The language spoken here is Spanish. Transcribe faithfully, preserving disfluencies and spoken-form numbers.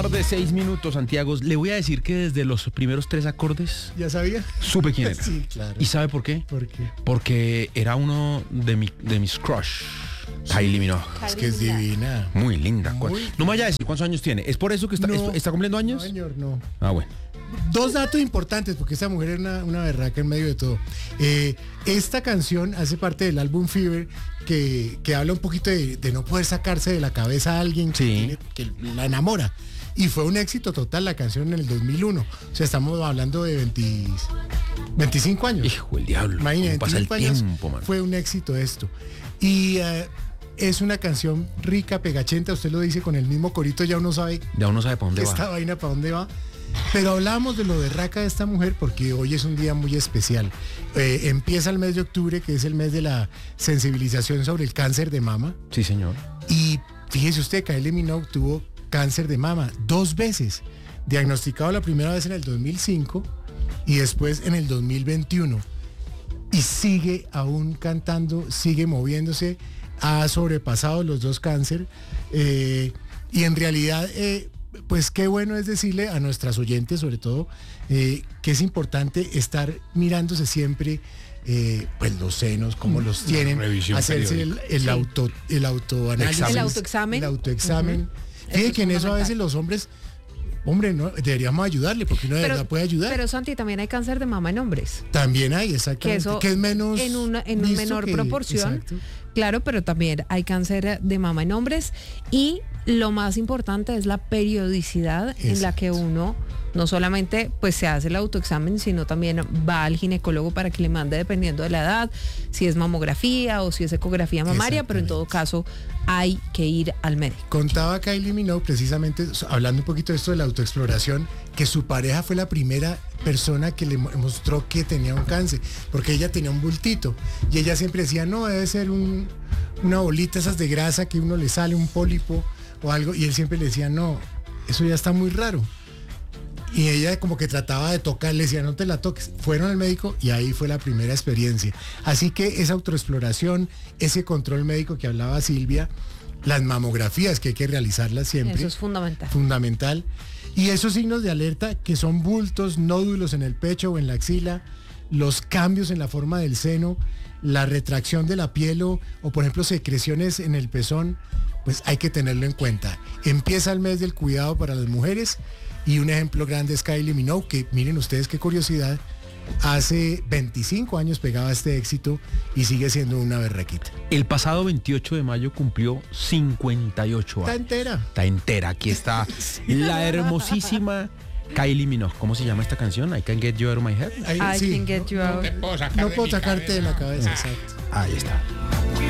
De seis minutos, Santiago. Le voy a decir que desde los primeros tres acordes ¿Ya sabía? supe quién era. Sí, claro. ¿Y sabe por qué? ¿Por qué? Porque era uno de, mi, de mis crush. Kylie Minogue. Es que es divina. Muy linda. Muy No me vaya a decir cuántos años tiene. ¿Es por eso que está, No. esto- está cumpliendo años? No, señor, no. Ah, bueno. Dos datos importantes, porque esta mujer es una, una berraca en medio de todo. Eh, esta canción hace parte del álbum Fever, que, que habla un poquito de, de no poder sacarse de la cabeza a alguien que, Sí. tiene- que la enamora. Y fue un éxito total la canción en el dos mil uno. O sea, estamos hablando de veinte, veinticinco años. Hijo, el diablo. Imagínate, ¿Cómo pasa el veinticinco años tiempo, man? fue un éxito esto. Y eh, es una canción rica, pegachenta, usted lo dice con el mismo corito, ya uno sabe Ya uno sabe para dónde esta va. vaina para dónde va. Pero hablamos de lo berraca de esta mujer porque hoy es un día muy especial. Eh, empieza el mes de octubre, que es el mes de la sensibilización sobre el cáncer de mama. Sí, señor. Y fíjese usted, Kylie Minogue tuvo cáncer de mama dos veces. Diagnosticado la primera vez en el dos mil cinco y después en el dos mil veintiuno. Y sigue aún cantando, sigue moviéndose, ha sobrepasado los dos cáncer. Eh, y en realidad, eh, pues qué bueno es decirle a nuestras oyentes, sobre todo, eh, que es importante estar mirándose siempre eh, pues los senos, cómo los tienen, revisión hacerse el, el Sí. auto, el autoanálisis, Examen. El autoexamen. el autoexamen. Ujú. Fíjate Eso que es en eso a fundamental. veces los hombres, hombre, no deberíamos ayudarle porque uno de verdad puede ayudar. Pero Santi, también hay cáncer de mama en hombres. También hay, Que exactamente, eso que es menos en una en una visto menor que- proporción. exacto. Claro, pero también hay cáncer de mama en hombres y lo más importante es la periodicidad en la que Exacto. uno no solamente pues se hace el autoexamen, sino también va al ginecólogo para que le mande dependiendo de la edad, si es mamografía o si es ecografía mamaria, pero en todo caso hay que ir al médico. Contaba Kylie Minogue precisamente, hablando un poquito de esto de la autoexploración, que su pareja fue la primera persona que le mo- mostró que tenía un cáncer, porque ella tenía un bultito y ella siempre decía, no, debe ser un, una bolita esas de grasa que uno le sale, un pólipo o algo, y él siempre le decía, no, eso ya está muy raro. Y ella como que trataba de tocar, le decía, no te la toques. Fueron al médico y ahí fue la primera experiencia. Así que esa autoexploración, ese control médico que hablaba Silvia, las mamografías que hay que realizarlas siempre. Eso es fundamental. Fundamental. Y esos signos de alerta que son bultos, nódulos en el pecho o en la axila, los cambios en la forma del seno, la retracción de la piel o, o, por ejemplo secreciones en el pezón, pues hay que tenerlo en cuenta. Empieza el mes del cuidado para las mujeres y un ejemplo grande es Kylie Minogue, que miren ustedes qué curiosidad, hace veinticinco años pegaba este éxito y sigue siendo una berraquita. El pasado veintiocho de mayo cumplió cincuenta y ocho Está años. entera. Está entera. Aquí está la hermosísima Kylie Minogue. ¿Cómo se llama esta canción? I Can Get You Out of My Head. Ahí, I sí. can get you out. No puedo sacarte de la cabeza, exacto. Ahí está.